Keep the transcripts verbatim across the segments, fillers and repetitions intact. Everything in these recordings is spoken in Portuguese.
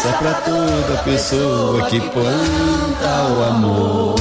força pra toda pessoa que planta o amor.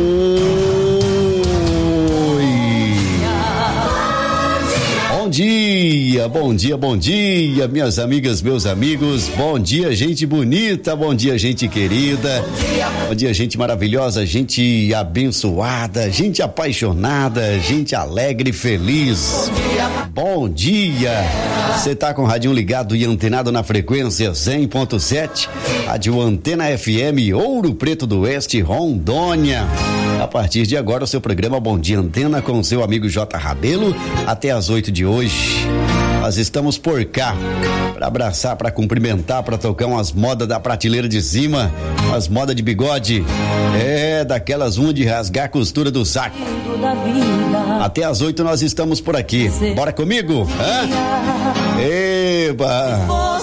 Bom dia, bom dia, bom dia, minhas amigas, meus amigos. Bom dia, gente bonita, bom dia, gente querida. Bom dia, gente maravilhosa, gente abençoada, gente apaixonada, gente alegre e feliz. Bom dia. Você tá com o radinho ligado e antenado na frequência cem ponto sete, Rádio Antena F M, Ouro Preto do Oeste, Rondônia. A partir de agora, o seu programa Bom Dia Antena com o seu amigo J. Rabelo, até às oito de hoje. Nós estamos por cá para abraçar, para cumprimentar, para tocar umas modas da prateleira de cima, umas modas de bigode, é, daquelas umas de rasgar a costura do saco. Até às oito nós estamos por aqui. Bora comigo? Hã? Eba!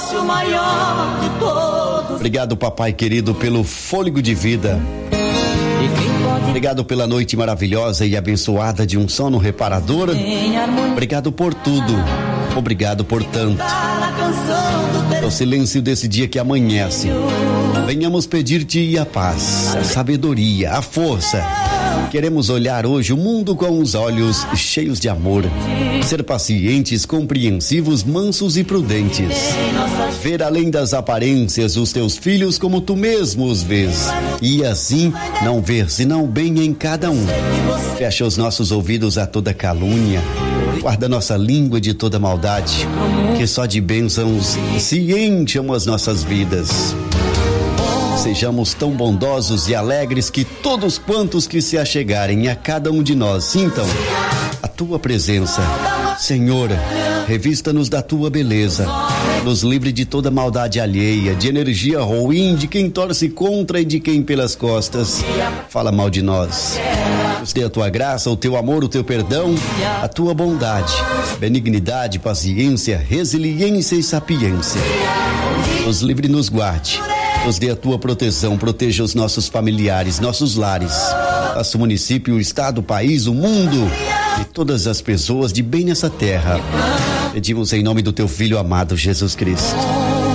Obrigado, papai querido, pelo fôlego de vida. Obrigado pela noite maravilhosa e abençoada de um sono reparador. Obrigado por tudo. Obrigado por tanto. No silêncio desse dia que amanhece, venhamos pedir-te a paz, a sabedoria, a força. Queremos olhar hoje o mundo com os olhos cheios de amor, ser pacientes, compreensivos, mansos e prudentes, ver além das aparências os teus filhos como tu mesmo os vês, e assim não ver senão o bem em cada um. Fecha os nossos ouvidos a toda calúnia, guarda nossa língua de toda maldade, que só de bênçãos se encham as nossas vidas. Sejamos tão bondosos e alegres que todos quantos que se achegarem a cada um de nós sintam a tua presença. Senhor, revista-nos da tua beleza, nos livre de toda maldade alheia, de energia ruim, de quem torce contra e de quem pelas costas fala mal de nós. Nos dê a tua graça, o teu amor, o teu perdão, a tua bondade, benignidade, paciência, resiliência e sapiência. Nos livre e nos guarde. Nos dê a tua proteção, proteja os nossos familiares, nossos lares, nosso município, o estado, o país, o mundo e todas as pessoas de bem nessa terra. Pedimos em nome do teu filho amado Jesus Cristo.